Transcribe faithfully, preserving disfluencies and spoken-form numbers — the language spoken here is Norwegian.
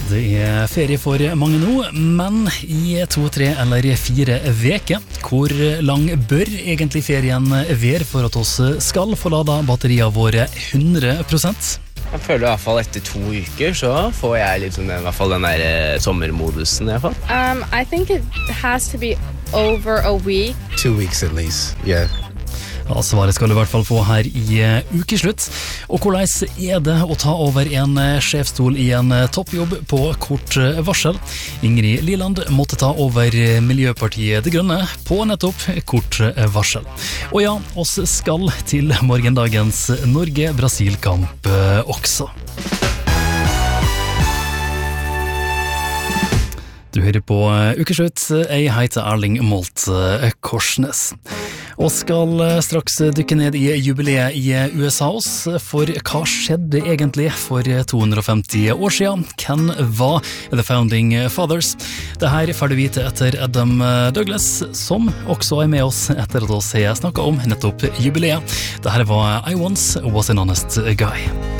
Det er ferie for mange nå, men i to, tre eller fire veker. Hvor lang bør egentlig ferien være for at oss skal få lada batteriene våre hundre prosent? Jeg føler i hvert fall etter to uker så får jeg litt sånn, i hvert fall den der eh, sommermodusen i hvert fall. Um, I think it has to be over a week. Two weeks at least, yeah. Ja, svaret skal du i hvert fall få her i uh, ukeslutt. Og hvordan er det å ta over en uh, sjefstol i en uh, toppjobb på kort uh, varsel? Ingrid Liland måtte ta over uh, Miljøpartiet Det Grønne på nettopp kort uh, varsel. Og ja, oss skal til morgendagens Norge-Brasil-kamp uh, også. Du hører på Ukeslutt. Jeg heter Erling Molt Korsnes. Og skal straks dykke ned i jubileet i U S A oss, for hva skjedde egentlig for to hundre og femti år siden? Hvem var The Founding Fathers? Det her får du vite etter Adam Douglas, som også er med oss etter at oss har snakket om nettopp jubileet. Det her var I Once Was an Honest Guy.